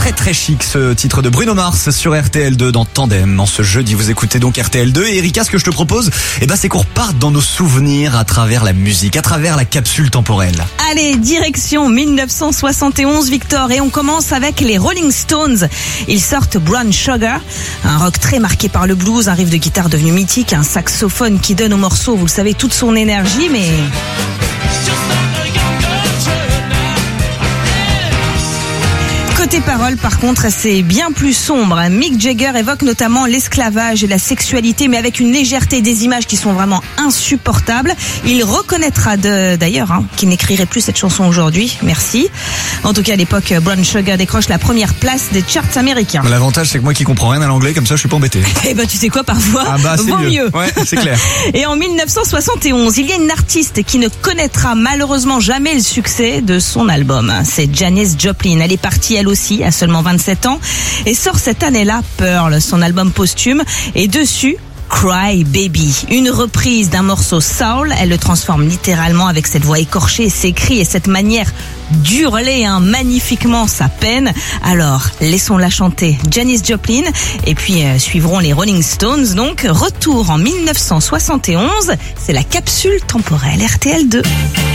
très très chic ce titre de Bruno Mars sur RTL2 dans Tandem. En ce jeudi, vous écoutez donc RTL2 et Erika, ce que je te propose, c'est qu'on reparte dans nos souvenirs à travers la musique, à travers la capsule temporelle. Allez, direction 1971, Victor, et on commence avec les Rolling Stones. Ils sortent Brown Sugar, un rock très marqué par le blues, un riff de guitare devenu mythique, un saxophone qui donne au morceau, vous le savez, toute son énergie, mais... Côté paroles, par contre, c'est bien plus sombre. Mick Jagger évoque notamment l'esclavage et la sexualité, mais avec une légèreté des images qui sont vraiment insupportables. Il reconnaîtra d'ailleurs qu'il n'écrirait plus cette chanson aujourd'hui. Merci. En tout cas, à l'époque, Brown Sugar décroche la première place des charts américains. L'avantage, c'est que moi qui comprends rien à l'anglais, comme ça, je suis pas embêté. Tu sais quoi, parfois, vaut mieux. Ouais, c'est clair. Et en 1971, il y a une artiste qui ne connaîtra malheureusement jamais le succès de son album. C'est Janis Joplin. Elle est partie, elle aussi, à seulement 27 ans, et sort cette année-là Pearl, son album posthume, et dessus Cry Baby, une reprise d'un morceau soul. Elle le transforme littéralement avec cette voix écorchée, ses cris et cette manière d'hurler magnifiquement sa peine. Alors, laissons-la chanter, Janis Joplin, et puis suivront les Rolling Stones. Donc, retour en 1971, c'est la capsule temporelle RTL2.